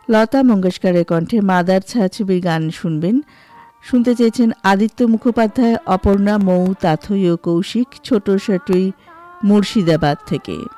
লতা মঙ্গেশকরের কণ্ঠে মাদার ছায়াছবির গান শুনবেন। শুনতে চেয়েছেন আদিত্য মুখোপাধ্যায়, অপর্ণা, মৌ, তাথই ও কৌশিক ছোট সাটুই মুর্শিদাবাদ থেকে।